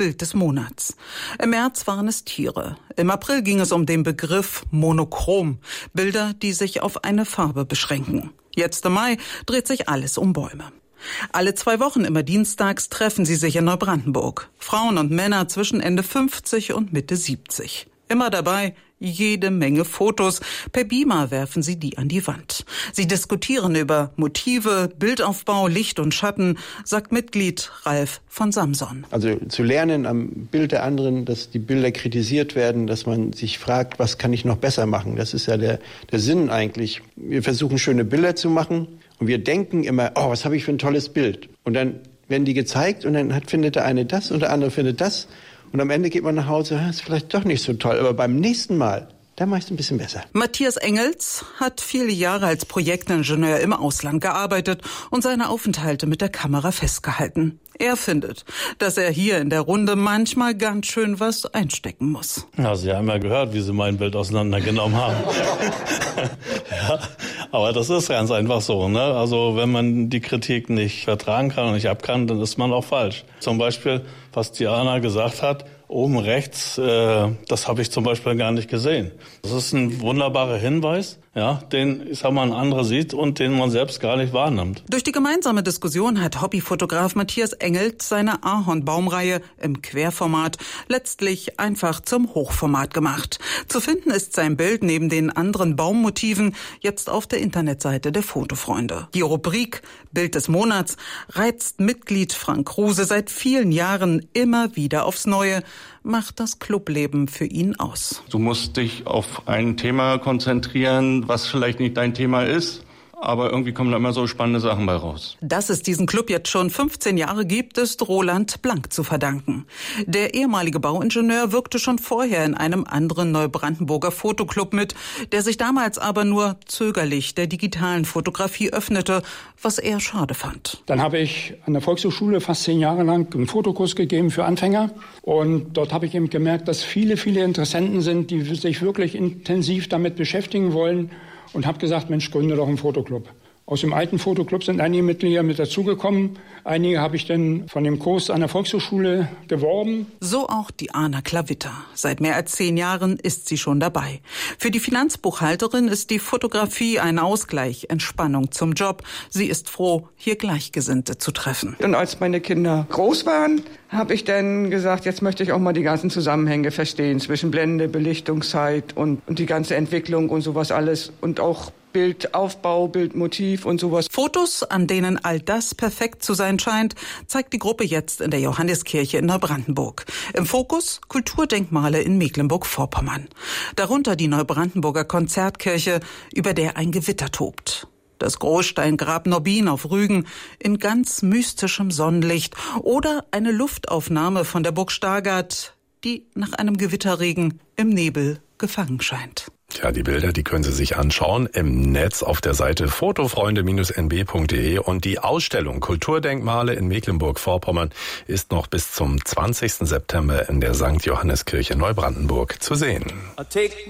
Bild des Monats. Im März waren es Tiere. Im April ging es um den Begriff monochrom. Bilder, die sich auf eine Farbe beschränken. Jetzt im Mai dreht sich alles um Bäume. Alle 2 Wochen, immer dienstags, treffen sie sich in Neubrandenburg. Frauen und Männer zwischen Ende 50 und Mitte 70. Immer dabei jede Menge Fotos. Per Beamer werfen sie die an die Wand. Sie diskutieren über Motive, Bildaufbau, Licht und Schatten, sagt Mitglied Ralf von Samson. Also zu lernen am Bild der anderen, dass die Bilder kritisiert werden, dass man sich fragt, was kann ich noch besser machen? Das ist ja der Sinn eigentlich. Wir versuchen schöne Bilder zu machen und wir denken immer, oh, was habe ich für ein tolles Bild? Und dann werden die gezeigt und dann findet der eine das und der andere findet das. Und am Ende geht man nach Hause, ist vielleicht doch nicht so toll, aber beim nächsten Mal, da mache ich es ein bisschen besser. Matthias Engels hat viele Jahre als Projektingenieur im Ausland gearbeitet und seine Aufenthalte mit der Kamera festgehalten. Er findet, dass er hier in der Runde manchmal ganz schön was einstecken muss. Ja, Sie haben ja gehört, wie Sie mein Bild auseinandergenommen haben. Ja, aber das ist ganz einfach so, ne? Also wenn man die Kritik nicht vertragen kann und nicht ab kann, dann ist man auch falsch. Zum Beispiel, was Diana gesagt hat, oben rechts, das habe ich zum Beispiel gar nicht gesehen. Das ist ein wunderbarer Hinweis, ja, den ein anderer sieht und den man selbst gar nicht wahrnimmt. Durch die gemeinsame Diskussion hat Hobbyfotograf Matthias Engels seine Ahornbaumreihe im Querformat letztlich einfach zum Hochformat gemacht. Zu finden ist sein Bild neben den anderen Baummotiven jetzt auf der Internetseite der Fotofreunde. Die Rubrik Bild des Monats reizt Mitglied Frank Kruse seit vielen Jahren immer wieder aufs Neue, macht das Clubleben für ihn aus. Du musst dich auf ein Thema konzentrieren, was vielleicht nicht dein Thema ist, aber irgendwie kommen da immer so spannende Sachen bei raus. Dass es diesen Club jetzt schon 15 Jahre gibt, ist Roland Blank zu verdanken. Der ehemalige Bauingenieur wirkte schon vorher in einem anderen Neubrandenburger Fotoclub mit, der sich damals aber nur zögerlich der digitalen Fotografie öffnete, was er schade fand. Dann habe ich an der Volkshochschule fast 10 Jahre lang einen Fotokurs gegeben für Anfänger. Und dort habe ich eben gemerkt, dass viele Interessenten sind, die sich wirklich intensiv damit beschäftigen wollen. Und habe gesagt, Mensch, gründe doch einen Fotoclub. Aus dem alten Fotoclub sind einige Mitglieder mit dazugekommen. Einige habe ich dann von dem Kurs an der Volkshochschule geworben. So auch Diana Klavitter. Seit mehr als 10 Jahren ist sie schon dabei. Für die Finanzbuchhalterin ist die Fotografie ein Ausgleich, Entspannung zum Job. Sie ist froh, hier Gleichgesinnte zu treffen. Und als meine Kinder groß waren, habe ich dann gesagt, jetzt möchte ich auch mal die ganzen Zusammenhänge verstehen zwischen Blende, Belichtungszeit und die ganze Entwicklung und sowas alles und auch Bildaufbau, Bildmotiv und sowas. Fotos, an denen all das perfekt zu sein scheint, zeigt die Gruppe jetzt in der Johanneskirche in Neubrandenburg. Im Fokus Kulturdenkmale in Mecklenburg-Vorpommern. Darunter die Neubrandenburger Konzertkirche, über der ein Gewitter tobt. Das Großsteingrab Nobbin auf Rügen in ganz mystischem Sonnenlicht oder eine Luftaufnahme von der Burg Stargard, die nach einem Gewitterregen im Nebel gefangen scheint. Ja, die Bilder, die können Sie sich anschauen im Netz auf der Seite fotofreunde-nb.de und die Ausstellung Kulturdenkmale in Mecklenburg-Vorpommern ist noch bis zum 20. September in der St. Johanneskirche Neubrandenburg zu sehen.